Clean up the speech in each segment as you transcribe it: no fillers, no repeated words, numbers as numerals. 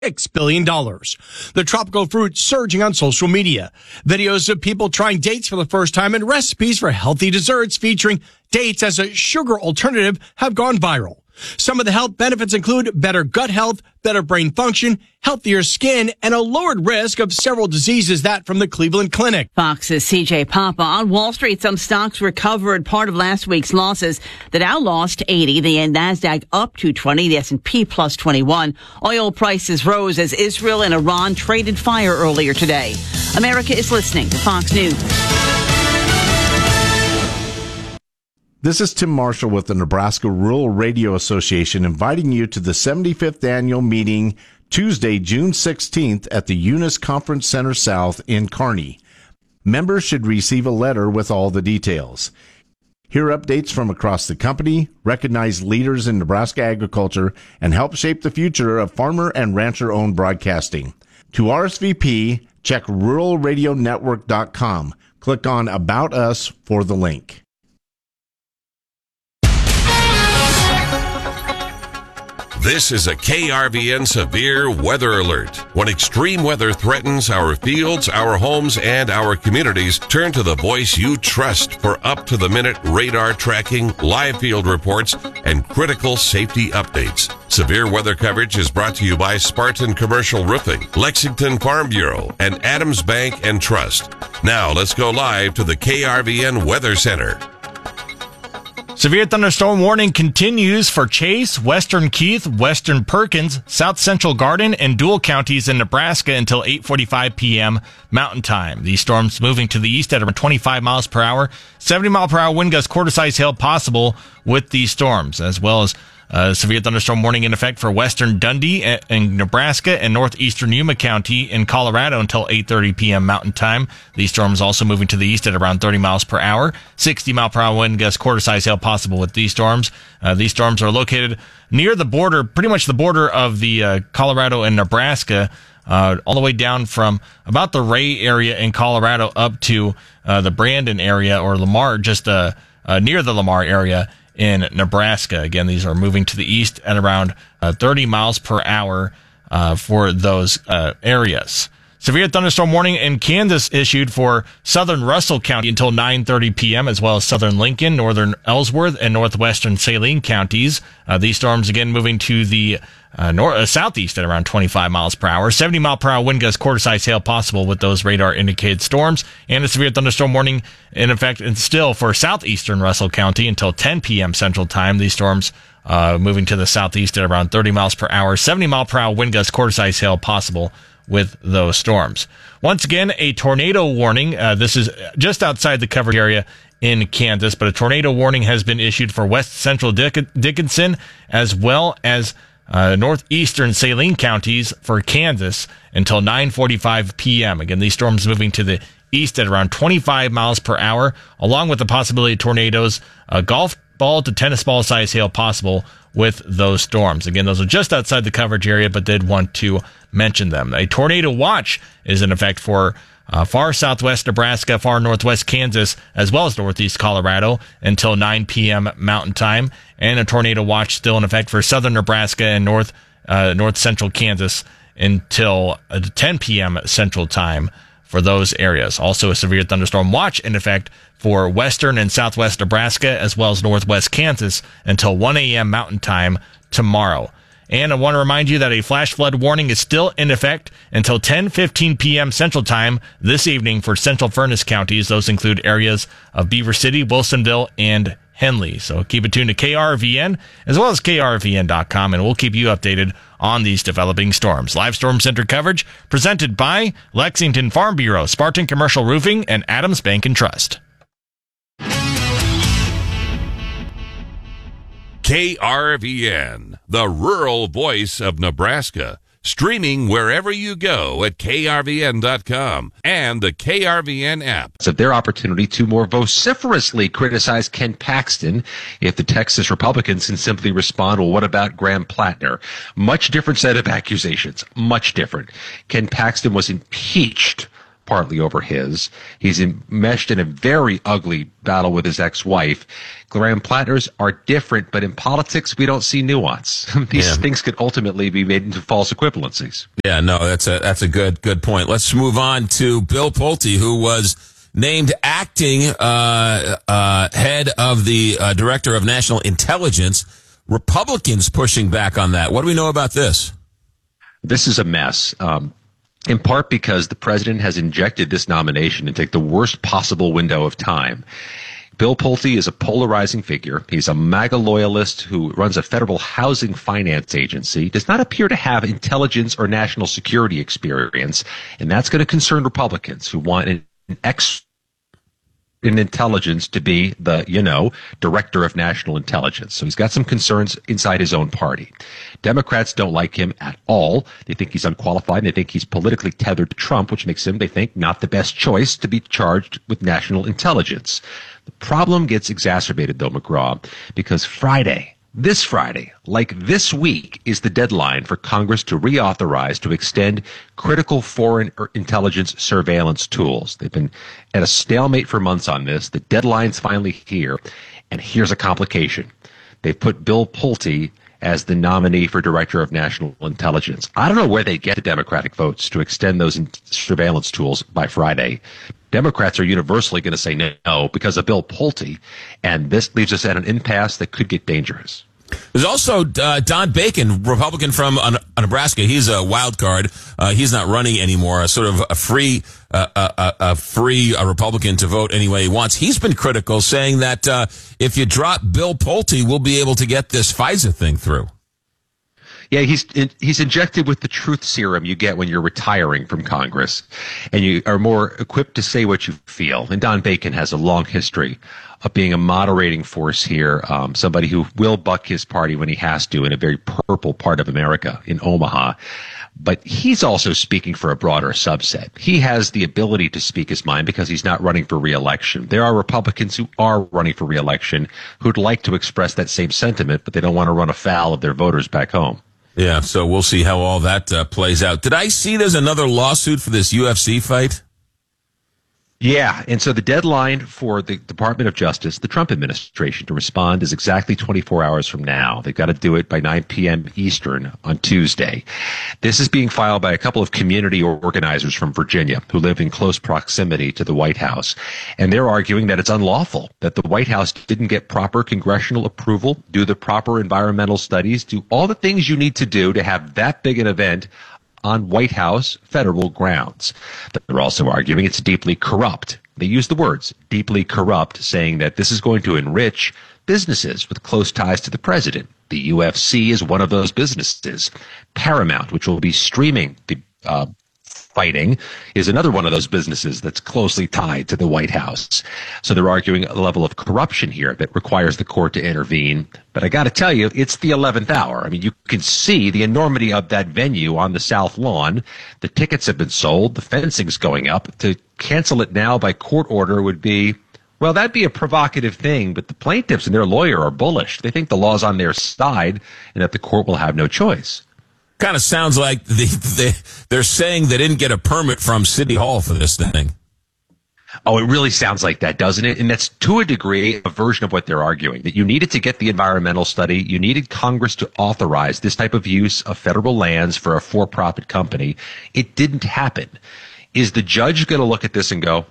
$6 billion. The tropical fruit surging on social media. Videos of people trying dates for the first time and recipes for healthy desserts featuring dates as a sugar alternative have gone viral. Some of the health benefits include better gut health, better brain function, healthier skin, and a lowered risk of several diseases, that from the Cleveland Clinic. Fox's CJ Papa. On Wall Street, some stocks recovered part of last week's losses. The Dow lost 80, the NASDAQ up 220, the S&P plus 21. Oil prices rose as Israel and Iran traded fire earlier today. America is listening to Fox News. This is Tim Marshall with the Nebraska Rural Radio Association inviting you to the 75th annual meeting Tuesday, June 16th at the Eunice Conference Center South in Kearney. Members should receive a letter with all the details. Hear updates from across the company, recognize leaders in Nebraska agriculture, and help shape the future of farmer and rancher-owned broadcasting. To RSVP, check ruralradionetwork.com. Click on About Us for the link. This is a KRVN severe weather alert. When extreme weather threatens our fields, our homes, and our communities, turn to the voice you trust for up-to-the-minute radar tracking, live field reports, and critical safety updates. Severe weather coverage is brought to you by Spartan Commercial Roofing, Lexington Farm Bureau, and Adams Bank and Trust. Now let's go live to the KRVN Weather Center. Severe thunderstorm warning continues for Chase, Western Keith, Western Perkins, South Central Garden, and Dual counties in Nebraska until 8:45 p.m. Mountain Time. These storms moving to the east at around 25 miles per hour. 70-mile-per-hour wind gusts, quarter-size hail possible with these storms, as well as severe thunderstorm warning in effect for western Dundee in Nebraska and northeastern Yuma County in Colorado until 8:30 p.m. Mountain Time. These storms also moving to the east at around 30 miles per hour. 60-mile-per-hour wind gusts, quarter-size hail possible with these storms. These storms are located near the border, pretty much the border of the Colorado and Nebraska, all the way down from about the Ray area in Colorado up to the Brandon area or Lamar, just near the Lamar area in Nebraska. Again, these are moving to the east at around 30 miles per hour for those areas. Severe thunderstorm warning in Kansas issued for southern Russell County until 9:30 p.m., as well as southern Lincoln, northern Ellsworth, and northwestern Saline counties. These storms, again, moving to the southeast at around 25 miles per hour. 70-mile-per-hour wind gusts, quarter-size hail possible with those radar-indicated storms. And a severe thunderstorm warning in effect and still for southeastern Russell County until 10 p.m. Central Time. These storms moving to the southeast at around 30 miles per hour. 70-mile-per-hour wind gusts, quarter-size hail possible with those storms. Once again, a tornado warning. This is just outside the covered area in Kansas, but a tornado warning has been issued for west central Dickinson as well as northeastern Saline counties for Kansas until 9:45 p.m. Again, these storms moving to the east at around 25 miles per hour, along with the possibility of tornadoes, golf ball to tennis ball size hail possible with those storms. Again, those are just outside the coverage area, but did want to mention them. A tornado watch is in effect for far southwest Nebraska, far northwest Kansas, as well as northeast Colorado until 9 p.m. Mountain Time, and a tornado watch still in effect for southern Nebraska and north central Kansas until 10 p.m. Central Time for those areas. Also a severe thunderstorm watch in effect for western and southwest Nebraska, as well as northwest Kansas until 1 a.m. Mountain Time tomorrow. And I want to remind you that a flash flood warning is still in effect until 10:15 p.m. Central Time this evening for central Furnace counties. Those include areas of Beaver City, Wilsonville, and Henley. So keep it tuned to KRVN as well as KRVN.com, and we'll keep you updated on these developing storms. Live Storm Center coverage presented by Lexington Farm Bureau, Spartan Commercial Roofing, and Adams Bank and Trust. KRVN, the rural voice of Nebraska. Streaming wherever you go at KRVN.com and the KRVN app. It's their opportunity to more vociferously criticize Ken Paxton if the Texas Republicans can simply respond, well, what about Graham Plattner? Much different set of accusations. Much different. Ken Paxton was impeached partly over his. He's enmeshed in a very ugly battle with his ex-wife. Graham Plattner's are different, but in politics, we don't see nuance. These things could ultimately be made into false equivalencies. Yeah, no, that's a good point. Let's move on to Bill Pulte, who was named acting head of the Director of National Intelligence. Republicans pushing back on that. What do we know about this? This is a mess, in part because the president has injected this nomination and take the worst possible window of time. Bill Pulte is a polarizing figure. He's a MAGA loyalist who runs a federal housing finance agency, does not appear to have intelligence or national security experience, and that's going to concern Republicans who want an expert in intelligence to be the, director of national intelligence. So he's got some concerns inside his own party. Democrats don't like him at all. They think he's unqualified, and they think he's politically tethered to Trump, which makes him, they think, not the best choice to be charged with national intelligence. The problem gets exacerbated, though, McGraw, because this Friday, like this week, is the deadline for Congress to reauthorize to extend critical foreign intelligence surveillance tools. They've been at a stalemate for months on this. The deadline's finally here, and here's a complication. They've put Bill Pulte as the nominee for Director of National Intelligence. I don't know where they get the Democratic votes to extend those surveillance tools by Friday. Democrats are universally going to say no because of Bill Pulte, and this leaves us at an impasse that could get dangerous. There's also Don Bacon, Republican from Nebraska. He's a wild card. He's not running anymore. Sort of a free Republican to vote any way he wants. He's been critical, saying that if you drop Bill Pulte, we'll be able to get this FISA thing through. Yeah, he's injected with the truth serum you get when you're retiring from Congress, and you are more equipped to say what you feel. And Don Bacon has a long history of being a moderating force here, somebody who will buck his party when he has to in a very purple part of America, in Omaha. But he's also speaking for a broader subset. He has the ability to speak his mind because he's not running for re-election. There are Republicans who are running for re-election who'd like to express that same sentiment, but they don't want to run afoul of their voters back home. Yeah, so we'll see how all that plays out. Did I see there's another lawsuit for this UFC fight? Yeah, and so the deadline for the Department of Justice, the Trump administration, to respond is exactly 24 hours from now. They've got to do it by 9 p.m. Eastern on Tuesday. This is being filed by a couple of community organizers from Virginia who live in close proximity to the White House. And they're arguing that it's unlawful, that the White House didn't get proper congressional approval, do the proper environmental studies, do all the things you need to do to have that big an event on White House federal grounds. They're also arguing it's deeply corrupt. They use the words deeply corrupt, saying that this is going to enrich businesses with close ties to the president. The UFC is one of those businesses. Paramount, which will be streaming the fighting, is another one of those businesses that's closely tied to the White House. So they're arguing a level of corruption here that requires the court to intervene. But I got to tell you, it's the 11th hour. I mean, you can see the enormity of that venue on the South Lawn. The tickets have been sold. The fencing's going up. To cancel it now by court order would be, well, that'd be a provocative thing, but the plaintiffs and their lawyer are bullish. They think the law's on their side and that the court will have no choice. Kind of sounds like they're saying they didn't get a permit from City Hall for this thing. Oh, it really sounds like that, doesn't it? And that's, to a degree, a version of what they're arguing, that you needed to get the environmental study. You needed Congress to authorize this type of use of federal lands for a for-profit company. It didn't happen. Is the judge going to look at this and go,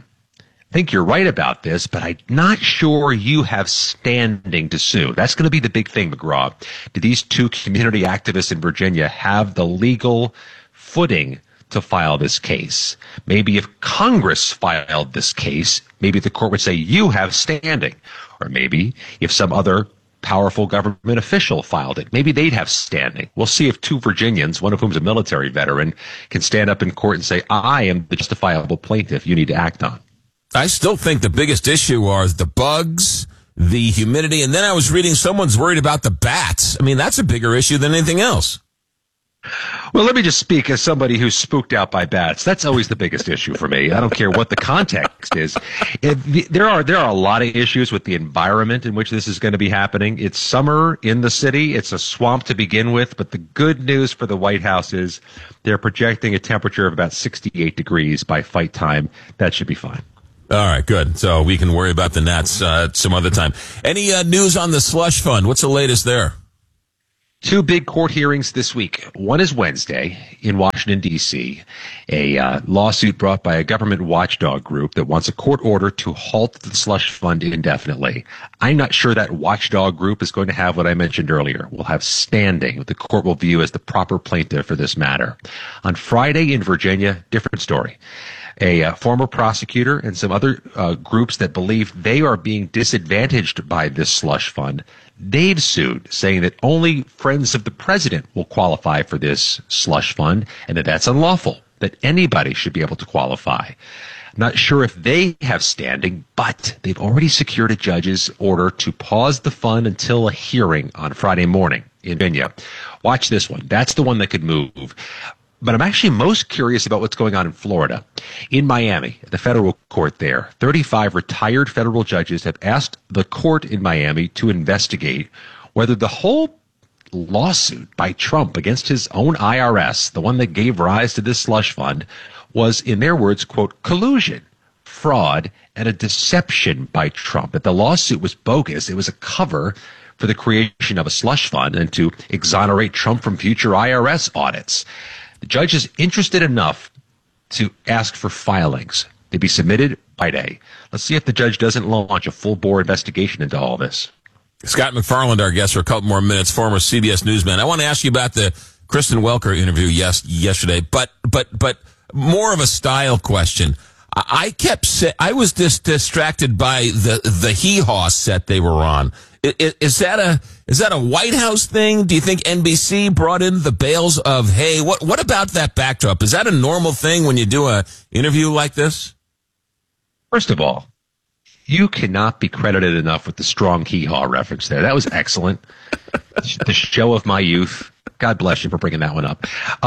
I think you're right about this, but I'm not sure you have standing to sue? That's going to be the big thing, McGraw. Do these two community activists in Virginia have the legal footing to file this case? Maybe if Congress filed this case, maybe the court would say you have standing. Or maybe if some other powerful government official filed it, maybe they'd have standing. We'll see if two Virginians, one of whom is a military veteran, can stand up in court and say, I am the justifiable plaintiff you need to act on. I still think the biggest issue are the bugs, the humidity, and then I was reading someone's worried about the bats. I mean, that's a bigger issue than anything else. Well, let me just speak as somebody who's spooked out by bats. That's always the biggest issue for me. I don't care what the context is. There are a lot of issues with the environment in which this is going to be happening. It's summer in the city. It's a swamp to begin with. But the good news for the White House is they're projecting a temperature of about 68 degrees by fight time. That should be fine. All right, good. So we can worry about the Nats some other time. Any news on the slush fund? What's the latest there? Two big court hearings this week. One is Wednesday in Washington, D.C., a lawsuit brought by a government watchdog group that wants a court order to halt the slush fund indefinitely. I'm not sure that watchdog group is going to have what I mentioned earlier. We'll have standing, what the court will view as the proper plaintiff for this matter. On Friday in Virginia, different story. A former prosecutor and some other groups that believe they are being disadvantaged by this slush fund, they've sued, saying that only friends of the president will qualify for this slush fund and that that's unlawful, that anybody should be able to qualify. Not sure if they have standing, but they've already secured a judge's order to pause the fund until a hearing on Friday morning in Virginia. Watch this one. That's the one that could move. But I'm actually most curious about what's going on in Florida. In Miami, the federal court there, 35 retired federal judges have asked the court in Miami to investigate whether the whole lawsuit by Trump against his own IRS, the one that gave rise to this slush fund, was, in their words, quote, collusion, fraud, and a deception by Trump. That the lawsuit was bogus. It was a cover for the creation of a slush fund and to exonerate Trump from future IRS audits. The judge is interested enough to ask for filings. They be submitted by day. Let's see if the judge doesn't launch a full-bore investigation into all this. Scott McFarland, our guest for a couple more minutes, former CBS newsman. I want to ask you about the Kristen Welker interview yesterday, but more of a style question. I was just distracted by the hee-haw set they were on. Is that a White House thing? Do you think NBC brought in the bales of hay? What about that backdrop? Is that a normal thing when you do a interview like this? First of all, you cannot be credited enough with the strong hee-haw reference there. That was excellent. The show of my youth. God bless you for bringing that one up.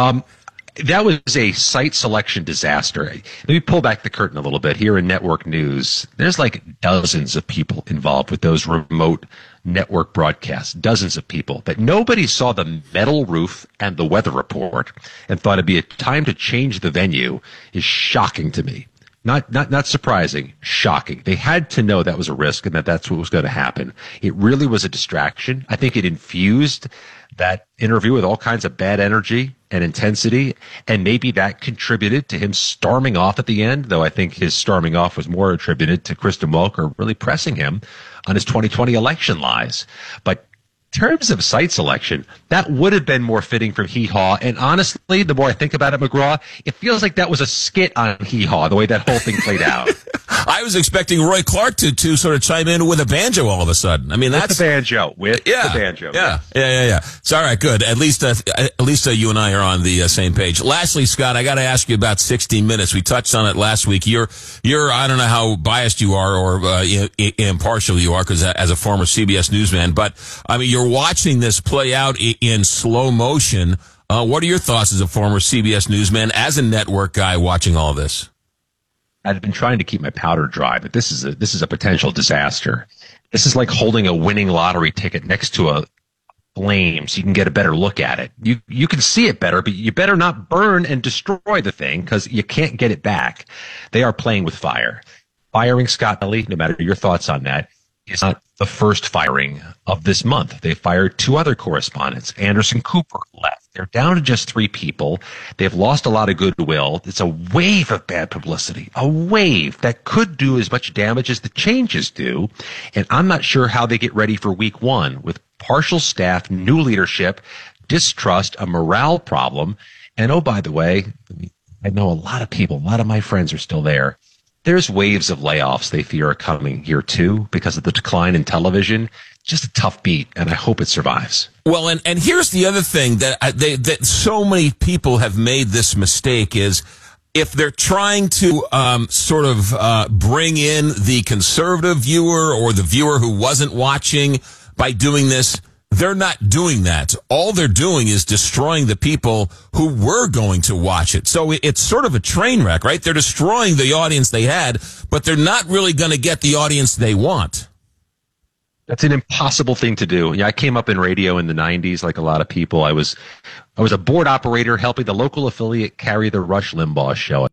That was a site selection disaster. Let me pull back the curtain a little bit. Here in network news, there's like dozens of people involved with those remote network broadcasts, dozens of people, that nobody saw the metal roof and the weather report and thought it'd be a time to change the venue is shocking to me. Not surprising, shocking. They had to know that was a risk and that that's what was going to happen. It really was a distraction. I think it infused that interview with all kinds of bad energy and intensity, and maybe that contributed to him storming off at the end, though I think his storming off was more attributed to Kristen Welker really pressing him on his 2020 election lies. But in terms of site selection, that would have been more fitting for Hee Haw. And honestly, the more I think about it, McGraw, it feels like that was a skit on Hee Haw, the way that whole thing played out. I was expecting Roy Clark to sort of chime in with a banjo all of a sudden. I mean, that's the banjo. With the banjo. Yeah. It's all right. Good. At least you and I are on the same page. Lastly, Scott, I got to ask you about 60 Minutes. We touched on it last week. You're I don't know how biased you are or impartial you are, because as a former CBS newsman, but I mean, you're watching this play out in slow motion. What are your thoughts as a former CBS newsman, as a network guy watching all this? I've been trying to keep my powder dry, but this is a potential disaster. This is like holding a winning lottery ticket next to a flame so you can get a better look at it. You can see it better, but you better not burn and destroy the thing because you can't get it back. They are playing with fire. Firing Scott Pelley, no matter your thoughts on that, is not the first firing of this month. They fired two other correspondents. Anderson Cooper left. They're down to just 3 people. They've lost a lot of goodwill. It's a wave of bad publicity, a wave that could do as much damage as the changes do. And I'm not sure how they get ready for week 1 with partial staff, new leadership, distrust, a morale problem. And oh, by the way, I know a lot of people, a lot of my friends are still there. There's waves of layoffs they fear are coming here too because of the decline in television. Just a tough beat, and I hope it survives. Well, and here's the other thing that so many people have made this mistake is if they're trying to bring in the conservative viewer or the viewer who wasn't watching by doing this, they're not doing that. All they're doing is destroying the people who were going to watch it. So it's sort of a train wreck, right? They're destroying the audience they had, but they're not really going to get the audience they want. That's an impossible thing to do. Yeah, I came up in radio in the 90s like a lot of people. I was a board operator helping the local affiliate carry the Rush Limbaugh show.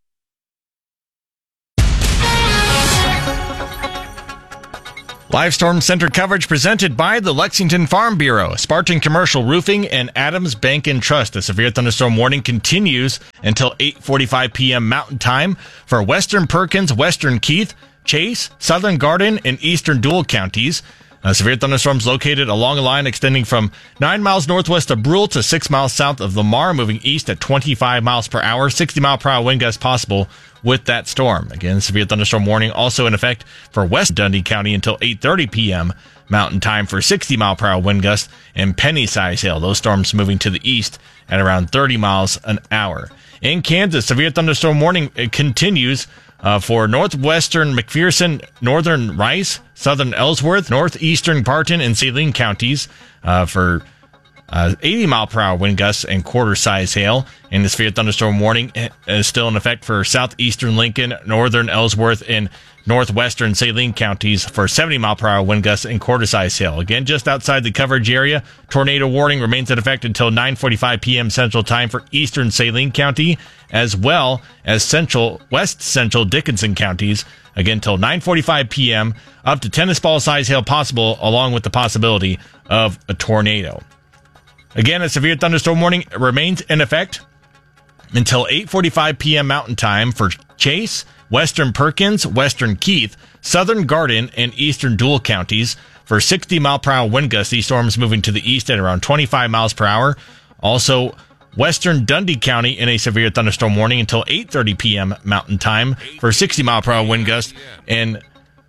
Live Storm Center coverage presented by the Lexington Farm Bureau, Spartan Commercial Roofing, and Adams Bank and Trust. The severe thunderstorm warning continues until 8:45 p.m. Mountain Time for Western Perkins, Western Keith, Chase, Southern Garden, and Eastern Dual counties. Severe thunderstorms located along a line extending from 9 miles northwest of Brule to 6 miles south of Lamar, moving east at 25 miles per hour, 60-mile-per-hour wind gusts possible with that storm. Again, severe thunderstorm warning also in effect for West Dundee County until 8:30 p.m. Mountain Time for 60-mile-per-hour wind gusts and penny-size hail. Those storms moving to the east at around 30 miles an hour. In Kansas, severe thunderstorm warning continues for northwestern McPherson, northern Rice, southern Ellsworth, northeastern Barton, and Saline counties for 80-mile-per-hour wind gusts and quarter-size hail. And the severe thunderstorm warning is still in effect for southeastern Lincoln, northern Ellsworth, and northwestern Saline counties for 70-mile-per-hour wind gusts and quarter-size hail. Again, just outside the coverage area, tornado warning remains in effect until 9:45 p.m. Central Time for eastern Saline County, as well as west central Dickinson counties, again till 9:45 p.m. Up to tennis ball size hail possible, along with the possibility of a tornado. Again, a severe thunderstorm warning remains in effect until 8:45 p.m. Mountain Time for Chase, Western Perkins, Western Keith, Southern Garden, and Eastern Dual counties for 60-mile-per-hour wind gusts. These storms moving to the east at around 25 miles per hour. Also, Western Dundee County in a severe thunderstorm warning until 8:30 p.m. Mountain Time for 60-mile-per-hour wind gusts and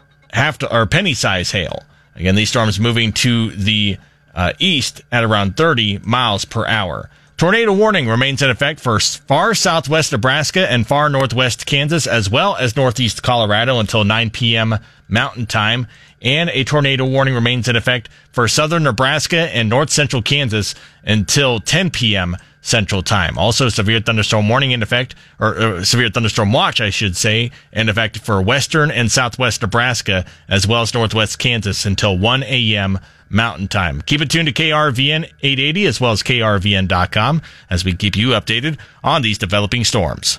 penny-size hail. Again, these storms moving to the east at around 30 miles per hour. Tornado warning remains in effect for far southwest Nebraska and far northwest Kansas, as well as northeast Colorado until 9 p.m. Mountain Time. And a tornado warning remains in effect for southern Nebraska and north central Kansas until 10 p.m. Central Time. Also, severe thunderstorm warning in effect, or severe thunderstorm watch, I should say, in effect for western and southwest Nebraska, as well as northwest Kansas until 1 a.m. Mountain Time. Keep it tuned to KRVN 880 as well as KRVN.com as we keep you updated on these developing storms.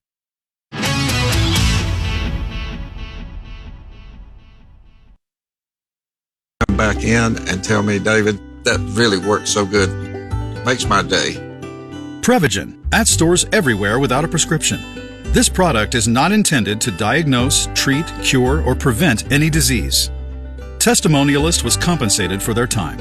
Come back in and tell me, David, that really works so good. Makes my day. Prevagen, at stores everywhere without a prescription. This product is not intended to diagnose, treat, cure, or prevent any disease. Testimonialist was compensated for their time.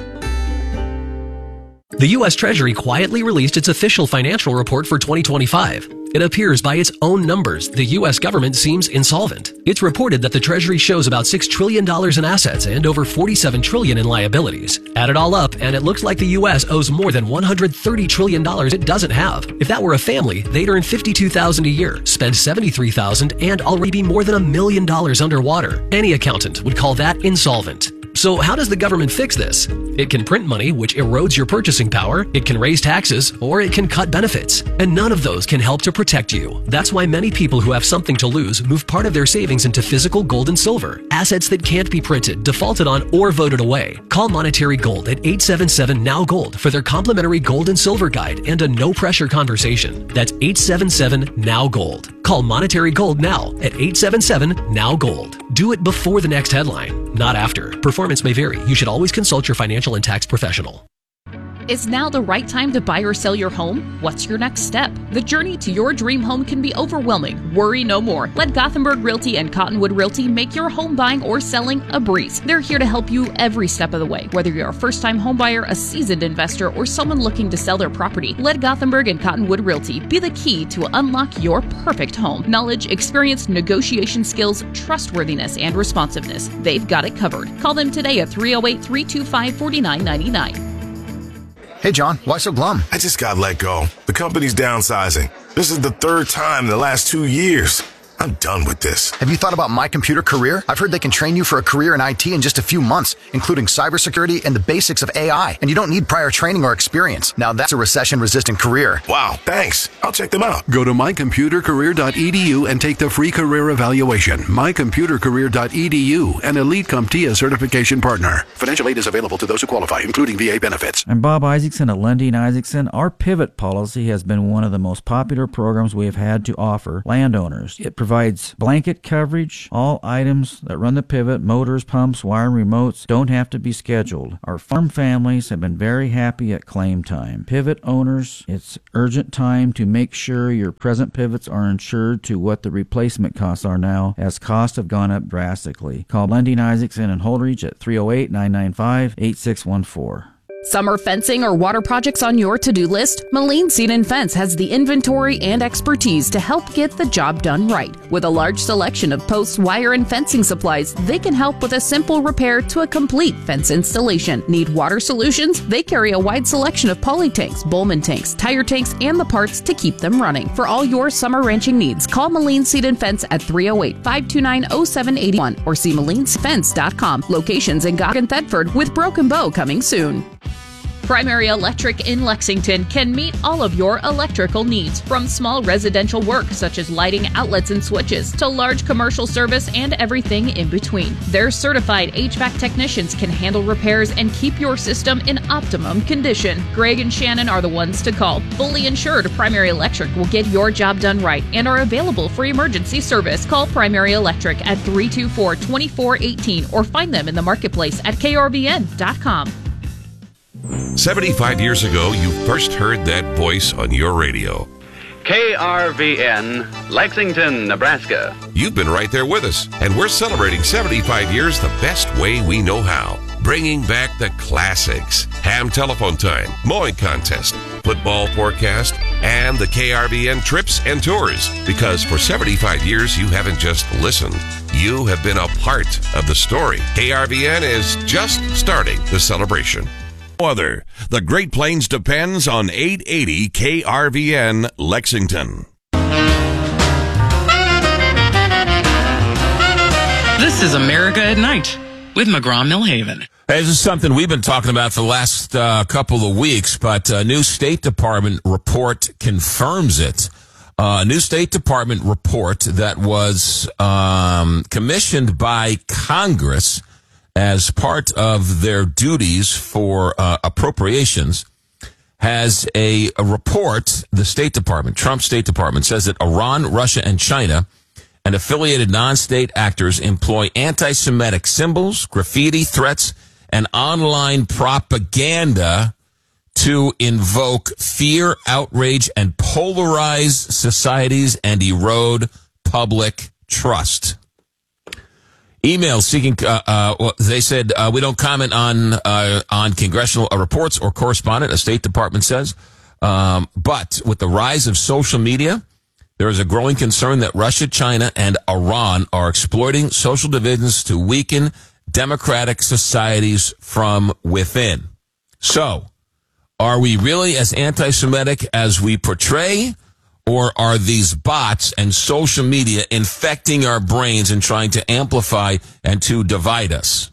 The U.S. Treasury quietly released its official financial report for 2025. It appears by its own numbers, the U.S. government seems insolvent. It's reported that the Treasury shows about $6 trillion in assets and over $47 trillion in liabilities. Add it all up, and it looks like the U.S. owes more than $130 trillion it doesn't have. If that were a family, they'd earn $52,000 a year, spend $73,000, and already be more than $1 million underwater. Any accountant would call that insolvent. So how does the government fix this? It can print money, which erodes your purchasing power, it can raise taxes, or it can cut benefits. And none of those can help to protect you. That's why many people who have something to lose move part of their savings into physical gold and silver, assets that can't be printed, defaulted on, or voted away. Call Monetary Gold at 877-NOW-GOLD for their complimentary gold and silver guide and a no-pressure conversation. That's 877-NOW-GOLD. Call Monetary Gold now at 877-NOW-GOLD. Do it before the next headline, not after. Performance may vary. You should always consult your financial and tax professional. Is now the right time to buy or sell your home? What's your next step? The journey to your dream home can be overwhelming. Worry no more. Let Gothenburg Realty and Cottonwood Realty make your home buying or selling a breeze. They're here to help you every step of the way. Whether you're a first-time homebuyer, a seasoned investor, or someone looking to sell their property, let Gothenburg and Cottonwood Realty be the key to unlock your perfect home. Knowledge, experience, negotiation skills, trustworthiness, and responsiveness. They've got it covered. Call them today at 308-325-4999. Hey, John, why so glum? I just got let go. The company's downsizing. This is the third time in the last 2 years. I'm done with this. Have you thought about My Computer Career? I've heard they can train you for a career in IT in just a few months, including cybersecurity and the basics of AI. And you don't need prior training or experience. Now that's a recession-resistant career. Wow, thanks. I'll check them out. Go to mycomputercareer.edu and take the free career evaluation. mycomputercareer.edu, an Elite CompTIA certification partner. Financial aid is available to those who qualify, including VA benefits. I'm Bob Isaacson at Lundin Isaacson. Our pivot policy has been one of the most popular programs we have had to offer landowners. It provides blanket coverage. All items that run the pivot, motors, pumps, wire, remotes, don't have to be scheduled. Our farm families have been very happy at claim time. Pivot owners, it's urgent time to make sure your present pivots are insured to what the replacement costs are now, as costs have gone up drastically. Call Lundin Isaacson and Holdridge at 308-995-8614. Summer fencing or water projects on your to-do list? Moline Seed and Fence has the inventory and expertise to help get the job done right. With a large selection of posts, wire, and fencing supplies, they can help with a simple repair to a complete fence installation. Need water solutions? They carry a wide selection of poly tanks, Bowman tanks, tire tanks, and the parts to keep them running. For all your summer ranching needs, call Moline Seed and Fence at 308-529-0781 or see molinesfence.com. Locations in Gog and Thetford, with Broken Bow coming soon. Primary Electric in Lexington can meet all of your electrical needs, from small residential work such as lighting, outlets, and switches, to large commercial service and everything in between. Their certified HVAC technicians can handle repairs and keep your system in optimum condition. Greg and Shannon are the ones to call. Fully insured, Primary Electric will get your job done right and are available for emergency service. Call Primary Electric at 324-2418 or find them in the marketplace at krvn.com. 75 years ago, you first heard that voice on your radio. KRVN, Lexington, Nebraska. You've been right there with us, and we're celebrating 75 years the best way we know how. Bringing back the classics. Ham telephone time, mowing contest, football forecast, and the KRVN trips and tours. Because for 75 years, you haven't just listened. You have been a part of the story. KRVN is just starting the celebration. Other. The Great Plains depends on 880 KRVN Lexington. This is America at Night with McGraw-Millhaven. Hey, this is something we've been talking about for the last couple of weeks, but a new State Department report confirms it. A new State Department report that was commissioned by Congress as part of their duties for appropriations, has a report. The State Department, Trump State Department, says that Iran, Russia, and China and affiliated non-state actors employ anti-Semitic symbols, graffiti, threats, and online propaganda to invoke fear, outrage, and polarize societies and erode public trust. Emails seeking, they said, we don't comment on congressional reports or correspondence, a State Department says. But with the rise of social media, there is a growing concern that Russia, China, and Iran are exploiting social divisions to weaken democratic societies from within. So, are we really as anti-Semitic as we portray? Or are these bots and social media infecting our brains and trying to amplify and to divide us?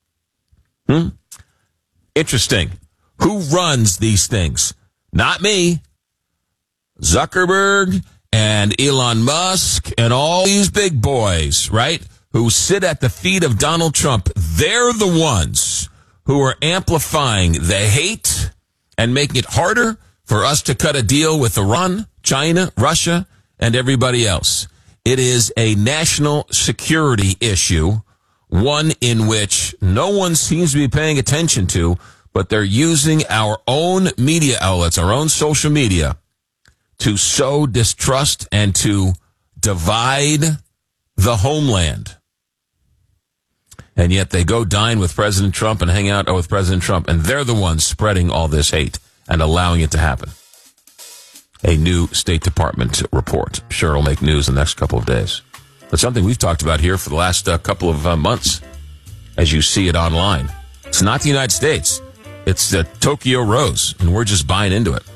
Interesting. Who runs these things? Not me. Zuckerberg and Elon Musk and all these big boys, right? Who sit at the feet of Donald Trump. They're the ones who are amplifying the hate and making it harder for us to cut a deal with Iran, China, Russia, and everybody else. It is a national security issue, one in which no one seems to be paying attention to, but they're using our own media outlets, our own social media, to sow distrust and to divide the homeland. And yet they go dine with President Trump and hang out with President Trump, and they're the ones spreading all this hate and allowing it to happen. A new State Department report. I'm sure it'll make news in the next couple of days. But something we've talked about here for the last couple of months, as you see it online. It's not the United States. It's the Tokyo Rose, and we're just buying into it.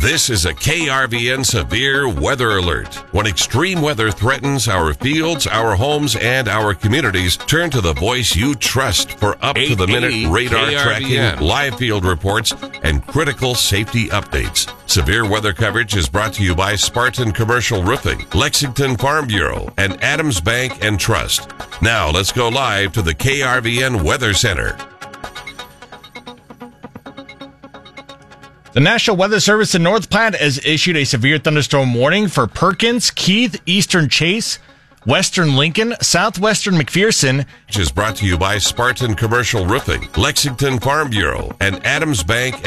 This is a KRVN severe weather alert. When extreme weather threatens our fields, our homes, and our communities, turn to the voice you trust for up-to-the-minute radar KRVN. tracking, live field reports, and critical safety updates. Severe weather coverage is brought to you by Spartan Commercial Roofing, Lexington Farm Bureau, and Adams Bank and Trust. Now let's go live to the KRVN Weather Center. The National Weather Service in North Platte has issued a severe thunderstorm warning for Perkins, Keith, Eastern Chase, Western Lincoln, Southwestern McPherson. Which is brought to you by Spartan Commercial Roofing, Lexington Farm Bureau, and Adams Bank